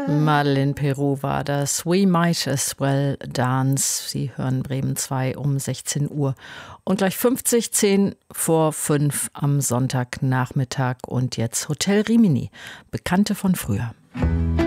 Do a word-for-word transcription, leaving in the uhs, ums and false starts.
Madeleine Peru war das. We Might As Well Dance. Sie hören Bremen zwei um sechzehn Uhr. Und gleich fünfzig, zehn vor fünf am Sonntagnachmittag. Und jetzt Hotel Rimini. Bekannte von früher.